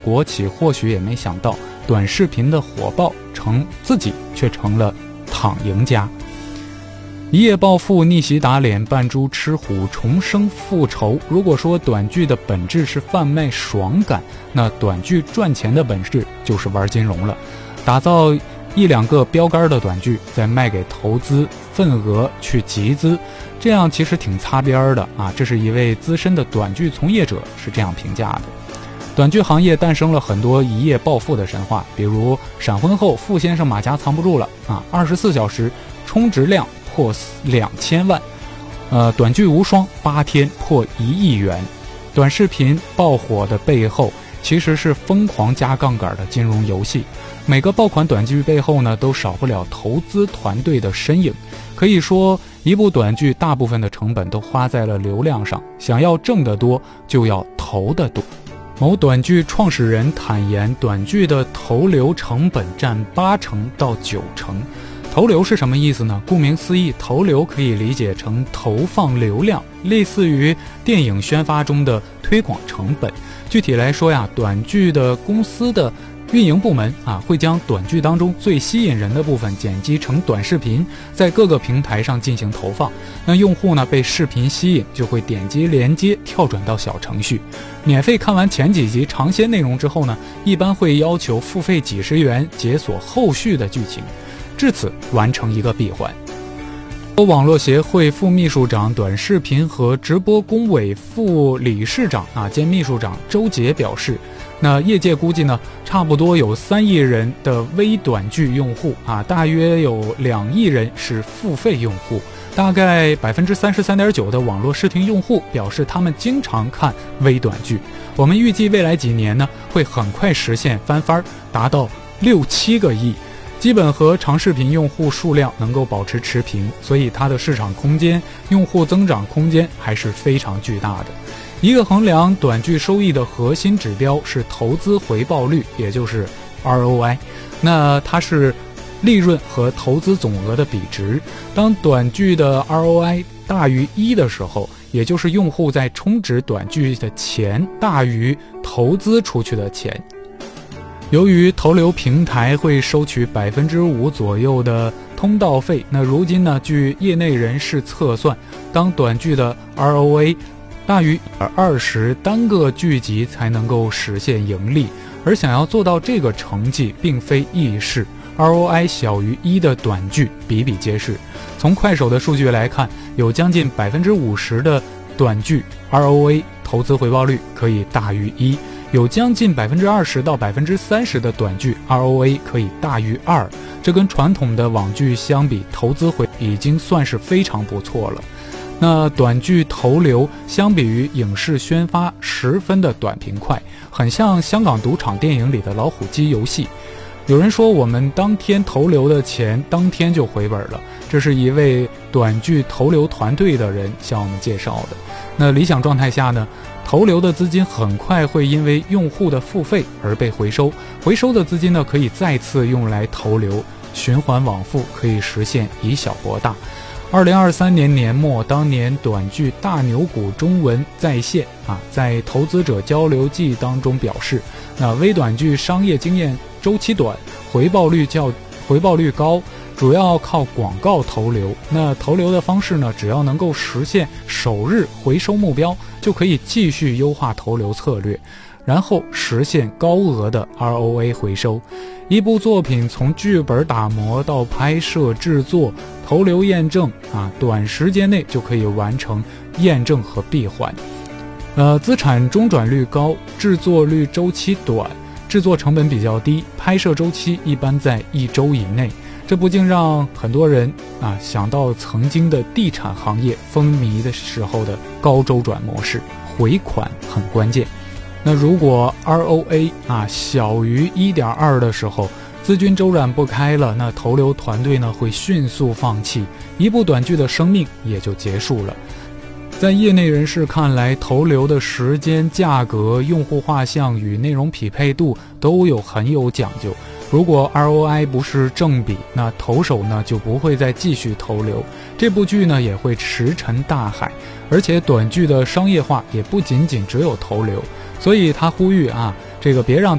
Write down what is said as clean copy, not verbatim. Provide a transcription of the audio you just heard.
国企或许也没想到，短视频的火爆自己却成了躺赢家。一夜暴富，逆袭打脸，扮猪吃虎，重生复仇。如果说短剧的本质是贩卖爽感，那短剧赚钱的本质就是玩金融了。打造一两个标杆的短剧，再卖给投资份额去集资，这样其实挺擦边的啊。这是一位资深的短剧从业者是这样评价的。短剧行业诞生了很多一夜暴富的神话，比如闪婚后傅先生马甲藏不住了啊，24小时充值量破2000万，短剧无双8天破1亿元。短视频爆火的背后，其实是疯狂加杠杆的金融游戏。每个爆款短剧背后呢，都少不了投资团队的身影。可以说，一部短剧大部分的成本都花在了流量上，想要挣得多，就要投得多。某短剧创始人坦言，短剧的投流成本占80%到90%。投流是什么意思呢？顾名思义，投流可以理解成投放流量，类似于电影宣发中的推广成本。具体来说呀，短剧的公司的运营部门会将短剧当中最吸引人的部分剪辑成短视频，在各个平台上进行投放。那用户呢被视频吸引，就会点击连接跳转到小程序，免费看完前几集尝鲜内容之后呢，一般会要求付费几十元解锁后续的剧情，至此完成一个闭环。网络协会副秘书长、短视频和直播工委副理事长兼秘书长周杰表示，那业界估计呢，差不多有3亿人的微短剧用户大约有2亿人是付费用户，大概33.9%的网络视听用户表示他们经常看微短剧。我们预计未来几年呢，会很快实现翻番，达到6-7个亿。基本和长视频用户数量能够保持持平，所以它的市场空间、用户增长空间还是非常巨大的。一个衡量短剧收益的核心指标是投资回报率，也就是 ROI。那它是利润和投资总额的比值。当短剧的 ROI 大于1的时候，也就是用户在充值短剧的钱大于投资出去的钱。由于投流平台会收取5%左右的通道费，那如今呢，据业内人士测算，当短剧的 ROA 大于20，单个剧集才能够实现盈利。而想要做到这个成绩并非易事， ROI 小于1的短剧比比皆是。从快手的数据来看，有将近50%的短剧 ROA 投资回报率可以大于1，有将近20%到30%的短剧 ROA 可以大于2，这跟传统的网剧相比，投资回已经算是非常不错了。那短剧投流相比于影视宣发十分的短平快，很像香港赌场电影里的老虎机游戏。有人说我们当天投流的钱当天就回本了，这是一位短剧投流团队的人向我们介绍的。那理想状态下呢，投流的资金很快会因为用户的付费而被回收，回收的资金呢可以再次用来投流，循环往复，可以实现以小博大。2023年年末，当年短剧大牛股中文在线在投资者交流季当中表示，那微短剧商业经验周期短，回报率高，主要靠广告投流。那投流的方式呢，只要能够实现首日回收目标，就可以继续优化投流策略，然后实现高额的 ROA 回收。一部作品从剧本打磨到拍摄制作、投流验证短时间内就可以完成验证和闭环。资产中转率高，制作率周期短，制作成本比较低，拍摄周期一般在1周以内。这不禁让很多人想到曾经的地产行业风靡的时候的高周转模式，回款很关键。那如果 ROA 小于 1.2 的时候，资金周转不开了，那投流团队呢会迅速放弃，一部短剧的生命也就结束了。在业内人士看来，投流的时间、价格、用户画像与内容匹配度都很有讲究。 如果 ROI 不是正比，那投手呢就不会再继续投流，这部剧呢也会石沉大海。而且短剧的商业化也不仅仅只有投流，所以他呼吁这个别让